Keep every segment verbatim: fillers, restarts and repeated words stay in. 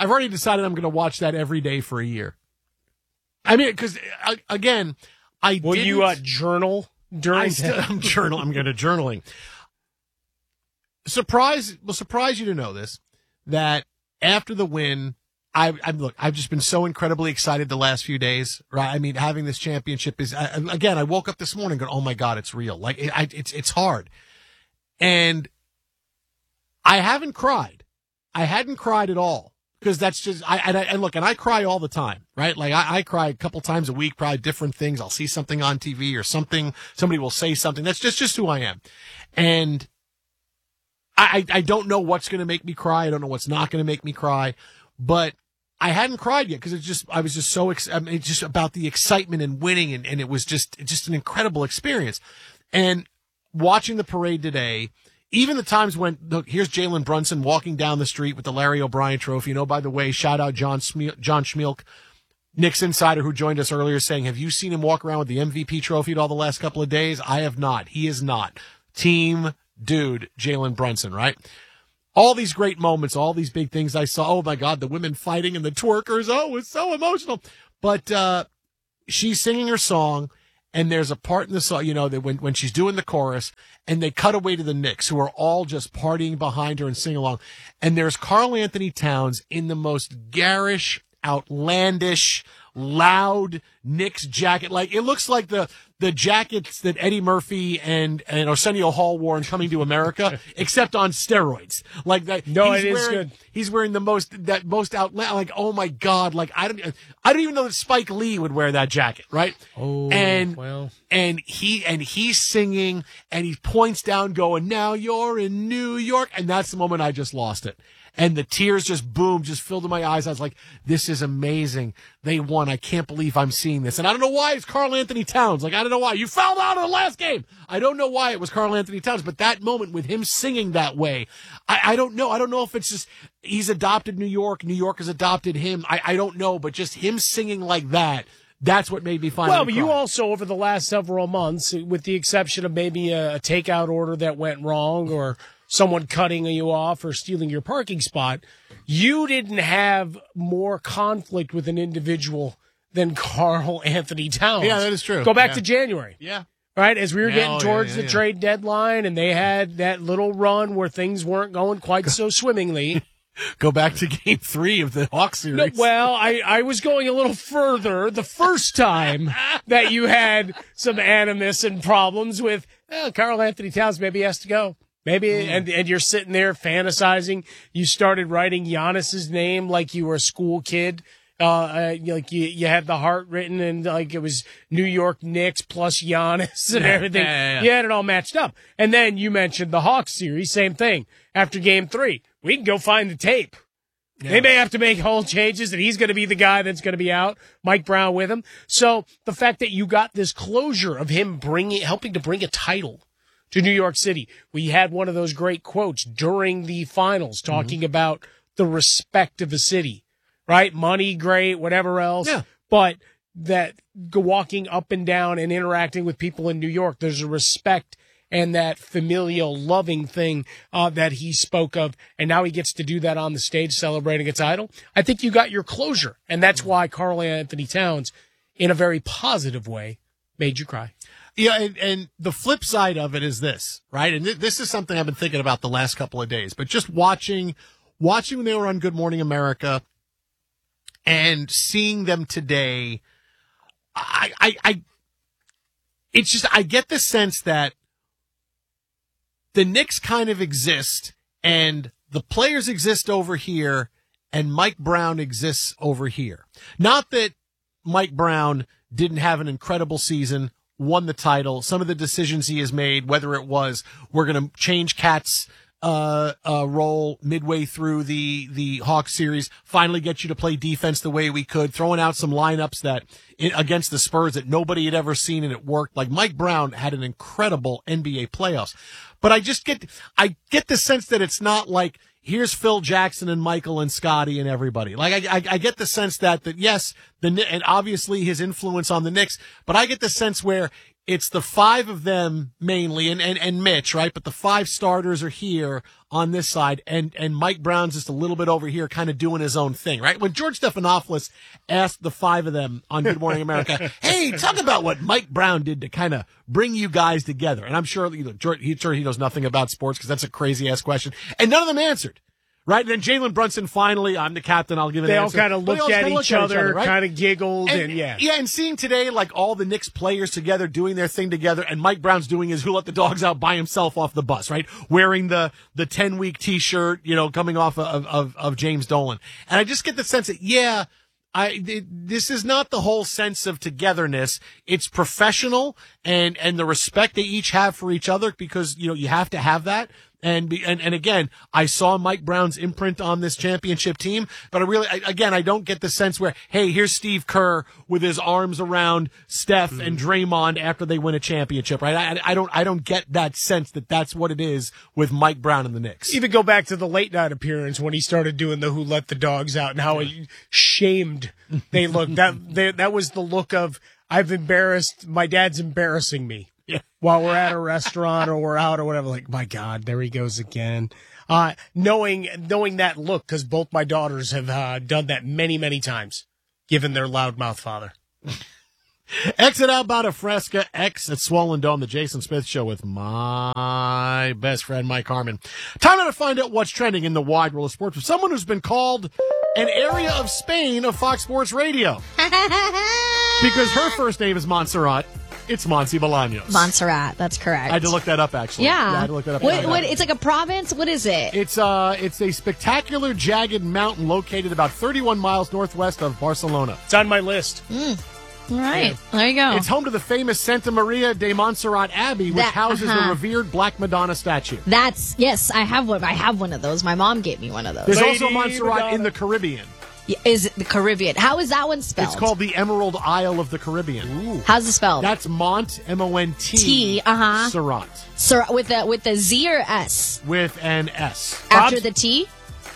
I've already decided I'm going to watch that every day for a year. I mean, because uh, again, I will didn't, you uh, journal during? I still, I'm journal. I'm going to journaling. Surprise will surprise you to know this, that after the win, I, I'm look. I've just been so incredibly excited the last few days. Right? I mean, having this championship is I, again. I woke up this morning going, "Oh my God, it's real!" Like it, I, it's it's hard, and I haven't cried. I hadn't cried at all because that's just I and, I and look, and I cry all the time, right? Like I, I cry a couple times a week, probably different things. I'll see something on T V or something. Somebody will say something. That's just just who I am, and. I, I don't know what's going to make me cry. I don't know what's not going to make me cry, but I hadn't cried yet because it's just, I was just so, ex- I mean, it's just about the excitement and winning. And, and it was just, just an incredible experience. And watching the parade today, even the times when, look, here's Jalen Brunson walking down the street with the Larry O'Brien trophy. You know, by the way, shout out John Sme- John Schmeelk, Knicks insider who joined us earlier saying, have you seen him walk around with the M V P trophy all the last couple of days? I have not. He is not. Team dude, Jalen Brunson, right? All these great moments, all these big things I saw. Oh my God, the women fighting and the twerkers. Oh, it was so emotional. But uh, she's singing her song, and there's a part in the song, you know, that when, when she's doing the chorus, and they cut away to the Knicks, who are all just partying behind her and singing along. And there's Karl Anthony Towns in the most garish, outlandish, loud Knicks jacket. Like, it looks like the the jackets that Eddie Murphy and, and Arsenio Hall wore in Coming to America, except on steroids. Like that. No, he's it wearing, is good. He's wearing the most, that most outland, like, oh my God. Like, I don't, I don't even know that Spike Lee would wear that jacket, right? Oh, and, well. And he, and he's singing and he points down going, now you're in New York. And that's the moment I just lost it. And the tears just boom, just filled in my eyes. I was like, this is amazing. They won. I can't believe I'm seeing this. And I don't know why it's Karl Anthony Towns. Like, I don't know why. You fouled out in the last game. I don't know why it was Karl Anthony Towns. But that moment with him singing that way, I, I don't know. I don't know if it's just he's adopted New York. New York has adopted him. I, I don't know. But just him singing like that, that's what made me finally Well, but cry. you also, over the last several months, with the exception of maybe a, a takeout order that went wrong or someone cutting you off or stealing your parking spot, you didn't have more conflict with an individual than Karl Anthony Towns. Yeah, that is true. Go back yeah. to January. Yeah. Right? As we were Yeah, getting oh, towards yeah, yeah, the yeah. trade deadline and they had that little run where things weren't going quite so swimmingly. Go back to game three of the Hawks series. No, well, I, I was going a little further the first time that you had some animus and problems with oh, Karl Anthony Towns maybe has to go. Maybe, mm. and, and you're sitting there fantasizing. You started writing Giannis's name like you were a school kid. Uh, uh like you, you had the heart written and like it was New York Knicks plus Giannis and yeah, everything. Yeah, yeah, yeah. You had it all matched up. And then you mentioned the Hawks series, same thing. After game three, we can go find the tape. Yeah. They may have to make whole changes and he's going to be the guy that's going to be out. Mike Brown with him. So the fact that you got this closure of him bringing, helping to bring a title to New York City. We had one of those great quotes during the finals talking mm-hmm. about the respect of the city, right? Money, great, whatever else. Yeah. But that walking up and down and interacting with people in New York, there's a respect and that familial loving thing uh, that he spoke of. And now he gets to do that on the stage celebrating a title. I think you got your closure. And that's mm-hmm. why Karl Anthony Towns, in a very positive way, made you cry. Yeah, and, and the flip side of it is this, right? And th- this is something I've been thinking about the last couple of days, but just watching, watching when they were on Good Morning America and seeing them today, I, I, I, it's just, I get the sense that the Knicks kind of exist and the players exist over here and Mike Brown exists over here. Not that Mike Brown didn't have an incredible season, won the title, some of the decisions he has made, whether it was we're going to change Cat's uh, uh, role midway through the, the Hawks series, finally get you to play defense the way we could, throwing out some lineups that in, against the Spurs that nobody had ever seen and it worked. Like Mike Brown had an incredible N B A playoffs. But I just get, I get the sense that it's not like, here's Phil Jackson and Michael and Scotty and everybody. Like I, I, I get the sense that, that yes, the, and obviously his influence on the Knicks, but I get the sense where it's the five of them mainly, and, and, and Mitch, right? But the five starters are here on this side, and, and Mike Brown's just a little bit over here kind of doing his own thing, right? When George Stephanopoulos asked the five of them on Good Morning America, hey, talk about what Mike Brown did to kind of bring you guys together. And I'm sure, you know, George, he, sure he knows nothing about sports because that's a crazy-ass question. And none of them answered. Right, and then Jalen Brunson finally, I'm the captain, I'll give it an They all answer. kind of But they looked all at kinda each looked other, right? kind of giggled, and, And, yeah. Yeah, and seeing today, like, all the Knicks players together doing their thing together, and Mike Brown's doing his Who Let the Dogs Out by himself off the bus, right? Wearing the the ten-week T-shirt, you know, coming off of, of, of James Dolan. And I just get the sense that, yeah, I, it, this is not the whole sense of togetherness. It's professional and, and the respect they each have for each other because, you know, you have to have that. And, be, and and again, I saw Mike Brown's imprint on this championship team, but I really, I, again, I don't get the sense where, hey, here's Steve Kerr with his arms around Steph mm-hmm. and Draymond after they win a championship, right? I, I don't, I don't get that sense that that's what it is with Mike Brown and the Knicks. Even go back to the late night appearance when he started doing the Who Let the Dogs Out and how yeah. shamed they looked. that they, that was the look of I've embarrassed my dad's embarrassing me. Yeah. While we're at a restaurant or we're out or whatever, like, my God, there he goes again. Uh, knowing, knowing that look, because both my daughters have uh, done that many, many times, given their loudmouth father. Exit outbound of Fresca, X at Swollen Dome, the Jason Smith Show with my best friend, Mike Harmon. Time now to find out what's trending in the wide world of sports with someone who's been called an area of Spain of Fox Sports Radio. Because her first name is Montserrat. It's Monse Bolaños. Montserrat, that's correct. I had to look that up, actually. Yeah. yeah I had to look that up. What, what, it's like a province? What is it? It's uh, it's a spectacular, jagged mountain located about thirty-one miles northwest of Barcelona. It's on my list. Mm. All right. Yeah. There you go. It's home to the famous Santa Maria de Montserrat Abbey, which That, houses uh-huh. the revered Black Madonna statue. That's, yes, I have one. I have one of those. My mom gave me one of those. There's Lady also Montserrat Madonna. in the Caribbean. Is it the Caribbean? How is that one spelled? It's called the Emerald Isle of the Caribbean. Ooh. How's it spelled? That's Mont, M O N T, T, uh-huh. Serrat. Sir, with the with the Z or S? With an S. After Bob's- the T?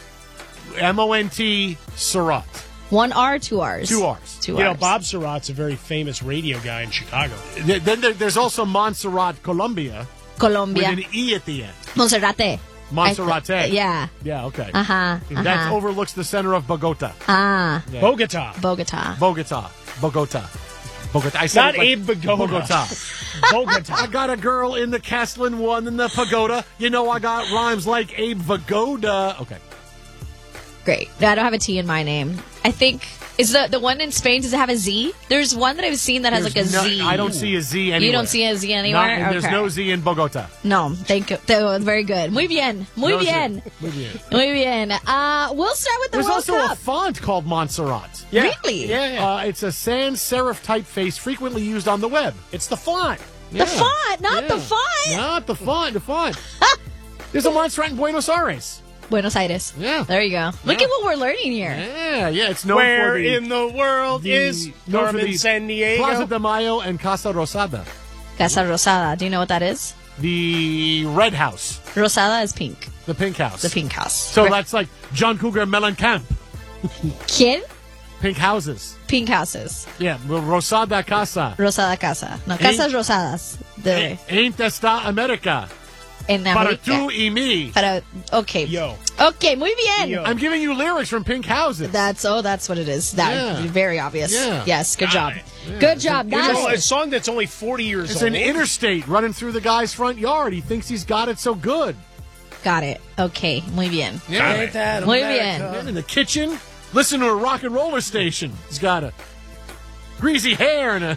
M O N T, Serrat. One R, two R's? Two R's. Two You know, R's. Bob Surratt's a very famous radio guy in Chicago. Th- Then there- there's also Montserrat, Colombia, Colombia. with an E at the end. Monserrate. Monserrate. I- yeah. Yeah, okay. Uh-huh. uh-huh. That overlooks the center of Bogota. Ah. Yeah. Bogota. Bogota. Bogota. Bogota. Bogota. I said Not it like Abe Bogota. Bogota. Bogota. I got a girl in the Castellan one in the pagoda. You know I got rhymes like Abe Vagoda. Okay. Great. I don't have a T in my name. I think, is the, the one in Spain, does it have a Z? There's one that I've seen that has There's like a no- Z. I don't see a Z anywhere. You don't see a Z anywhere? Not- and There's Okay. no Z in Bogota. No, thank you. Oh, very good. Muy bien. Muy No Z. bien. Muy bien. Muy bien. Uh, we'll start with the There's World also Cup. a font called Montserrat. Yeah. Really? Yeah, yeah. Uh, it's a sans serif typeface frequently used on the web. It's the font. The Yeah. font, not the Yeah. font. Not the font, the font. There's a Montserrat in Buenos Aires. Buenos Aires. Yeah. There you go. Look Yeah. at what we're learning here. Yeah, yeah, it's known Where for the, in the world the is known for Carmen the San Diego? Plaza de Mayo and Casa Rosada. Casa Rosada. Do you know what that is? The Red House, Rosada is pink. the Pink House. The pink house. So that's like John Cougar Mellencamp. ¿Quién? Pink houses. Pink houses. Yeah, well, Rosada Casa. Rosada Casa. No, Casas Rosadas. De, Ain't esta America. en Para América. tú y mí. Para, okay. Yo. Okay, muy bien. Yo. I'm giving you lyrics from Pink Houses. That's, oh, that's what it is. That Yeah. Very obvious. Yeah. Yes, good Got job. it. Good job. It's a- a That's, song that's only forty years It's old. an interstate running through the guy's front yard. He thinks he's got it so good. got it. Okay, muy bien. Yeah. Ain't that Muy America? bien. In the kitchen, listen to a rock and roller station. He's got a greasy hair and a.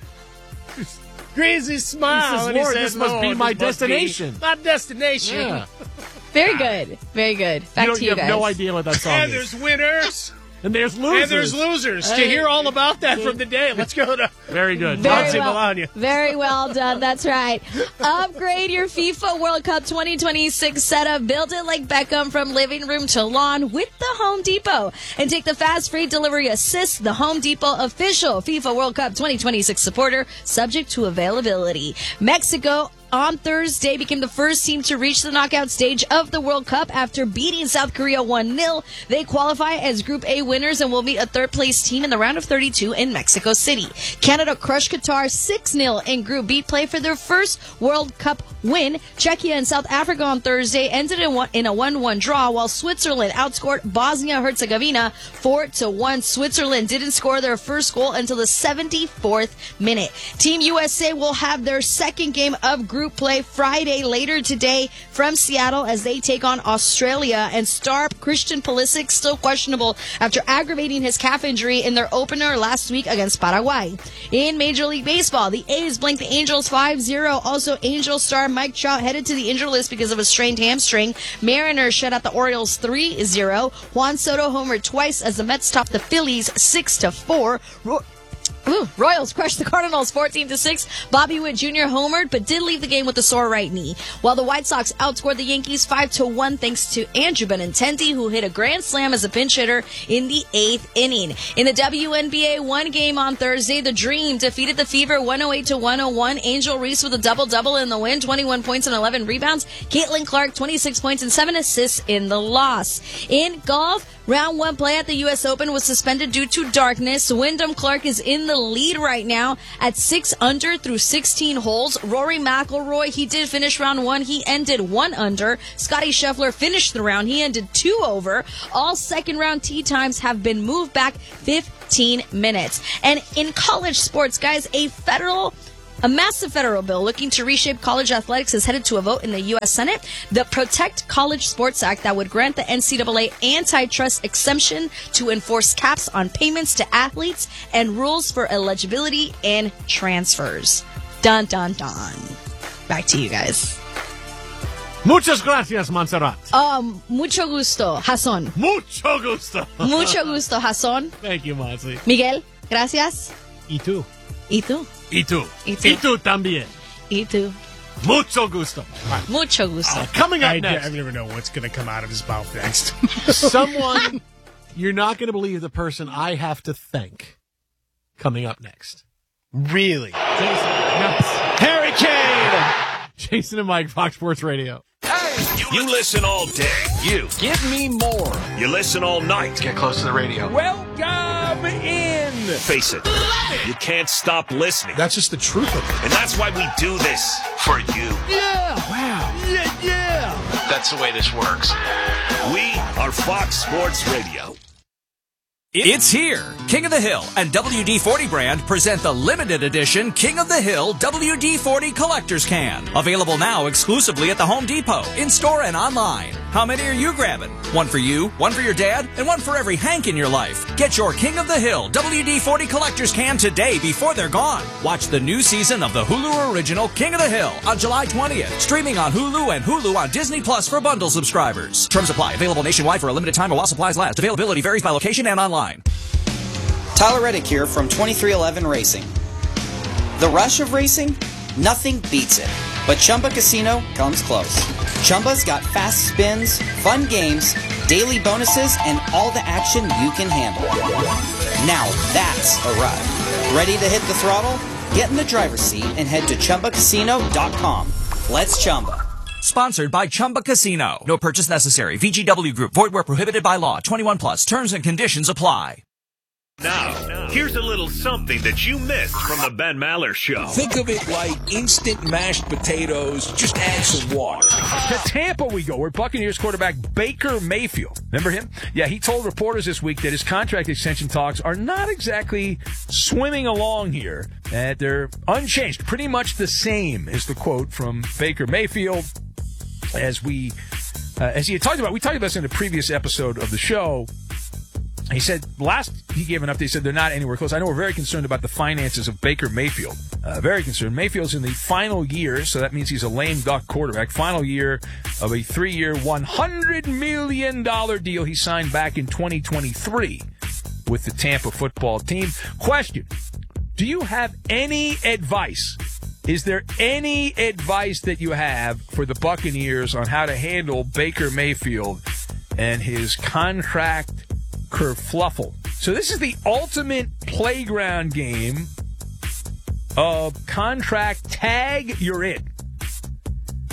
Greasy smile. He says, and he "Lord, says, this must "No, be this my must be destination." My destination. Yeah. Very good. Very good. Back you, don't, to you you have guys. no idea what that song And is. there's winners. And there's losers. And there's losers. To Hey. hear all about that from the day, let's go to Very good. Very Monse well, Bolaños. very well done. That's right. Upgrade your FIFA World Cup twenty twenty-six setup. Build it like Beckham from living room to lawn with the Home Depot. And take the fast free delivery assist, the Home Depot official FIFA World Cup twenty twenty-six supporter, subject to availability. Mexico on Thursday became the first team to reach the knockout stage of the World Cup after beating South Korea one nil. They qualify as Group A winners and will meet a third-place team in the round of thirty-two in Mexico City. Canada crushed Qatar six nil in Group B play for their first World Cup win. Czechia and South Africa on Thursday ended in, one, in a one one draw, while Switzerland outscored Bosnia-Herzegovina four to one. Switzerland didn't score their first goal until the seventy-fourth minute. Team U S A will have their second game of group play Friday later today from Seattle as they take on Australia, and star Christian Pulisic still questionable after aggravating his calf injury in their opener last week against Paraguay. In Major League Baseball, the A's blanked the Angels five zero. Also, Angels star Mike Trout headed to the injured list because of a strained hamstring. Mariners shut out the Orioles three zero. Juan Soto homered twice as the Mets topped the Phillies six to four. Ro- Ooh, Royals crushed the Cardinals fourteen to six. Bobby Witt Junior homered, but did leave the game with a sore right knee. While the White Sox outscored the Yankees five to one thanks to Andrew Benintendi, who hit a grand slam as a pinch hitter in the eighth inning. In the W N B A one game on Thursday, the Dream defeated the Fever one oh eight to one oh one. Angel Reese with a double-double in the win, twenty-one points and eleven rebounds. Caitlin Clark, twenty-six points and seven assists in the loss. In golf, round one play at the U S Open was suspended due to darkness. Wyndham Clark is in the lead right now at six under through sixteen holes. Rory McIlroy, he did finish round one. He ended one under. Scotty Scheffler finished the round. He ended two over. All second round tee times have been moved back fifteen minutes. And in college sports, guys, a federal A massive federal bill looking to reshape college athletics is headed to a vote in the U S Senate. The Protect College Sports Act that would grant the N C double A antitrust exemption to enforce caps on payments to athletes and rules for eligibility and transfers. Dun, dun, dun. Back to you guys. Muchas gracias, Montserrat. Um, mucho gusto, Jason. Mucho gusto. Mucho gusto, Jason. Thank you, Monsi. Miguel, gracias. Y tú. Y tú. Y tú. Y tú. Y tú también. Y tú. Mucho gusto. Right. Mucho gusto. Uh, coming up I, next. I never know what's going to come out of his mouth next. Someone, you're not going to believe the person I have to thank coming up next. Really? Jason, yes. Harry Kane! Jason and Mike, Fox Sports Radio. You listen all day. You. Give me more. You listen all night. Get close to the radio. Welcome in. Face it. You can't stop listening. That's just the truth of it. And that's why we do this. For you. Yeah. Wow. Yeah, yeah. That's the way this works. We are Fox Sports Radio. It's here. King of the Hill and W D forty brand present the limited edition King of the Hill W D forty Collector's Can. Available now exclusively at the Home Depot, in-store and online. How many are you grabbing? One for you, one for your dad, and one for every Hank in your life. Get your King of the Hill W D forty Collector's Can today before they're gone. Watch the new season of the Hulu original King of the Hill on July twentieth. Streaming on Hulu and Hulu on Disney Plus for bundle subscribers. Terms apply. Available nationwide for a limited time while supplies last. Availability varies by location and online. Tyler Reddick here from twenty-three eleven Racing. The rush of racing? Nothing beats it. But Chumba Casino comes close. Chumba's got fast spins, fun games, daily bonuses, and all the action you can handle. Now that's a ride. Ready to hit the throttle? Get in the driver's seat and head to Chumba Casino dot com. Let's Chumba. Sponsored by Chumba Casino. No purchase necessary. V G W Group. Void where prohibited by law. twenty-one plus. Terms and conditions apply. Now, here's a little something that you missed from the Ben Maller Show. Think of it like instant mashed potatoes. Just add some water. To Tampa we go, where Buccaneers quarterback Baker Mayfield, remember him? Yeah, he told reporters this week that his contract extension talks are not exactly swimming along here, that they're unchanged, pretty much the same, is the quote from Baker Mayfield. As we, uh, as he had talked about, we talked about this in a previous episode of the show. He said, last he gave an update, he said they're not anywhere close. I know we're very concerned about the finances of Baker Mayfield. Uh, very concerned. Mayfield's in the final year, so that means he's a lame duck quarterback. Final year of a three-year, one hundred million dollars deal he signed back in twenty twenty-three with the Tampa football team. Question, do you have any advice? Is there any advice that you have for the Buccaneers on how to handle Baker Mayfield and his contract kerfluffle? So this is the ultimate playground game of contract tag, you're in.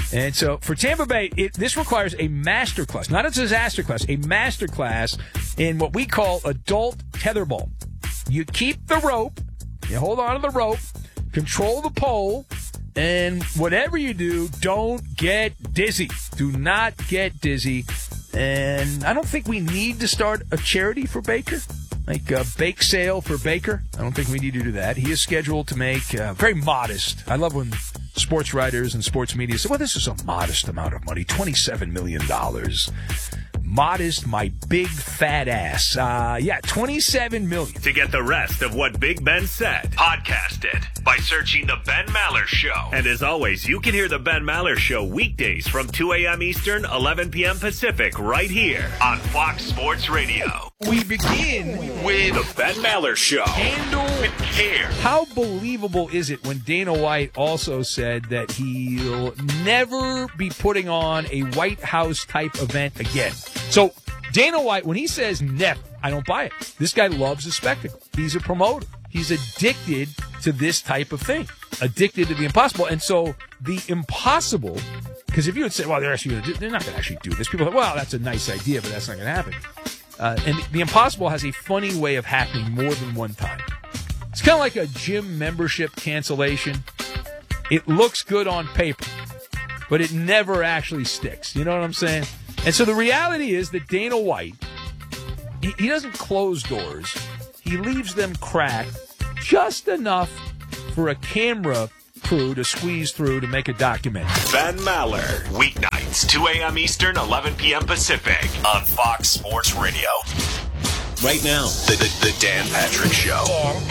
And so for Tampa Bay, it, this requires a master class, not a disaster class, a master class in what we call adult tetherball. You keep the rope, you hold on to the rope, control the pole, and whatever you do, don't get dizzy. Do not get dizzy. And I don't think we need to start a charity for Baker, like a bake sale for Baker. I don't think we need to do that. He is scheduled to make uh, very modest. I love when sports writers and sports media say, well, this is a modest amount of money, twenty-seven million dollars. Modest, my big fat ass. Uh, yeah, twenty-seven million dollars. To get the rest of what Big Ben said, podcast it by searching The Ben Maller Show. And as always, you can hear The Ben Maller Show weekdays from two a.m. Eastern, eleven p.m. Pacific, right here on Fox Sports Radio. We begin with The Ben Maller Show. Handle with care. How believable is it when Dana White also said that he'll never be putting on a White House type event again? So Dana White, when he says never, I don't buy it. This guy loves the spectacle. He's a promoter. He's addicted to this type of thing, addicted to the impossible. And so the impossible, because if you would say, well, they're actually gonna do, they're not going to actually do this. People are like, well, that's a nice idea, but that's not going to happen. Uh, and the, the impossible has a funny way of happening more than one time. It's kind of like a gym membership cancellation. It looks good on paper, but it never actually sticks. You know what I'm saying? And so the reality is that Dana White, he, he doesn't close doors. He leaves them cracked just enough for a camera crew to squeeze through to make a documentary. Ben Maller, weeknights, two a.m. Eastern, eleven p.m. Pacific on Fox Sports Radio. Right now, the, the, the Dan Patrick Show. Dan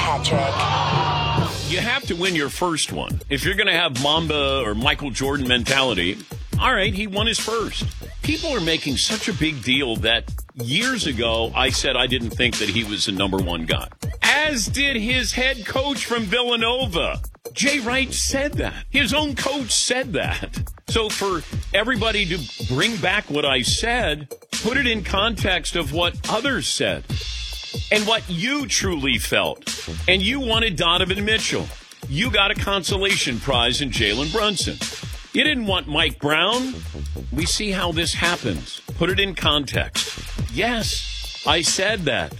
Patrick. You have to win your first one. If you're going to have Mamba or Michael Jordan mentality, all right, he won his first. People are making such a big deal that years ago I said I didn't think that he was the number one guy. As did his head coach from Villanova. Jay Wright said that. His own coach said that. So for everybody to bring back what I said, put it in context of what others said and what you truly felt. And you wanted Donovan Mitchell. You got a consolation prize in Jalen Brunson. You didn't want Mike Brown. We see how this happens. Put it in context. Yes, I said that.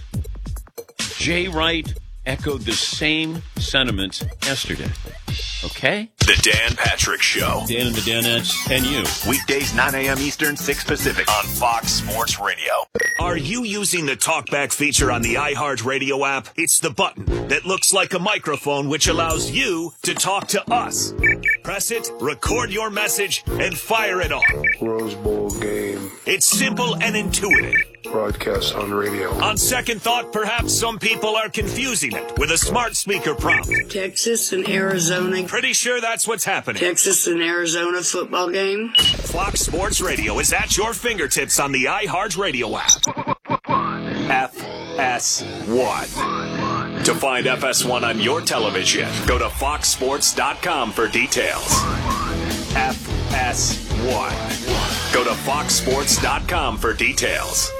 Jay Wright echoed the same sentiments yesterday. Okay? The Dan Patrick Show. Dan and the Danettes and you. Weekdays, nine a.m. Eastern, six Pacific on Fox Sports Radio. Are you using the talkback feature on the iHeartRadio app? It's the button that looks like a microphone which allows you to talk to us. Press it, record your message, and fire it off. Rose Bowl game. It's simple and intuitive. Broadcast on radio. On second thought, perhaps some people are confusing it with a smart speaker prompt. Texas and Arizona. Pretty sure that's what's happening. Texas and Arizona football game. Fox Sports Radio is at your fingertips on the iHeartRadio app. F S one. To find F S one on your television, go to fox sports dot com for details. F S one. Go to fox sports dot com for details.